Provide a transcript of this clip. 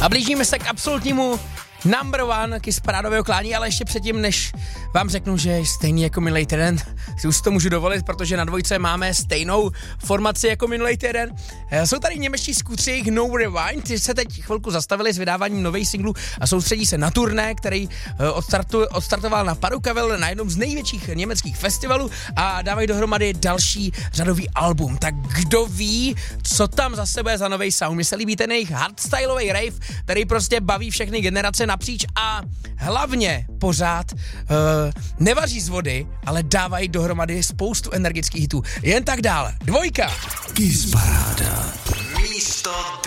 A blížíme se k absolutnímu number one Kiss parádového klání, ale ještě předtím, než vám řeknu, že je stejný jako minulý týden, si už to můžu dovolit, protože na dvojce máme stejnou formaci jako minulý týden. Jsou tady němečtí skůtři, jejich No Rewind, ty se teď chvilku zastavili s vydáváním nových singlů a soustředí se na turné, který odstartoval na Padukavel, na jednom z největších německých festivalů a dávají dohromady další řadový album. Tak kdo ví, co tam za sebe za nový sound. Mně se líbí ten jejich hardstyleový rave, který prostě baví všechny generace napříč a hlavně pořád nevaří z vody, ale dávají dohromady spoustu energických hitů. Jen tak dále. Dvojka. Kiss paráda. Místo